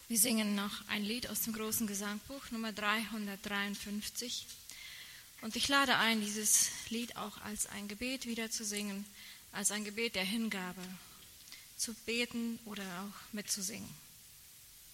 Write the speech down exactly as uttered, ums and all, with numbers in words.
Wir singen noch ein Lied aus dem großen Gesangbuch, Nummer dreihundertdreiundfünfzig. Und ich lade ein, dieses Lied auch als ein Gebet wieder zu singen, als ein Gebet der Hingabe, zu beten oder auch mitzusingen.